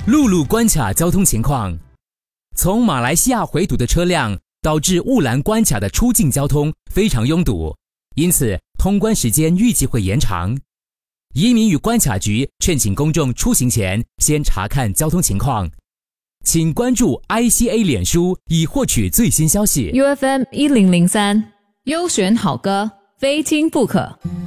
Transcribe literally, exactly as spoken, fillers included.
陆路关卡交通情况。从马来西亚回堵的车辆导致雾兰关卡的出境交通非常拥堵，因此通关时间预计会延长。移民与关卡局劝请公众出行前先查看交通情况。请关注 I C A 脸书以获取最新消息。 U F M 一零零三优选好歌，非听不可。